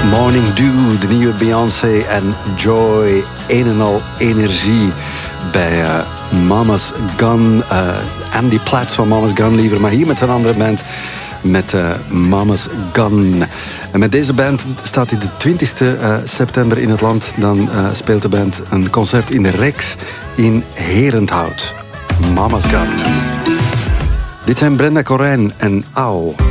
Morning Dew, de nieuwe Beyoncé en Joy. Een en al energie bij Mama's Gun. Andy Platts van Mama's Gun liever, maar hier met zijn andere band, met Mama's Gun. En met deze band staat hij de 20e september in het land. Dan speelt de band een concert in de Rex in Herenthout. Mama's Gun. Dit zijn Brenda Corijn en Au.